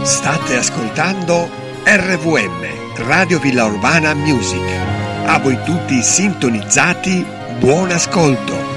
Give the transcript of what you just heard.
State ascoltando RVM, Radio Villa Urbana Music. A voi tutti sintonizzati, buon ascolto.